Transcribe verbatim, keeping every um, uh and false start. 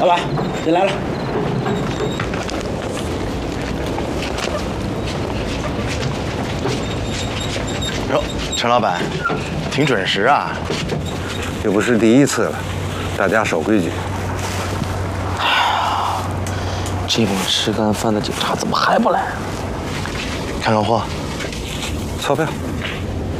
老板，进来了。 哟，陈老板，挺准时啊。 又不是第一次了，大家守规矩。 哎呀，这帮吃干饭的警察怎么还不来？ 看看货， 钞票。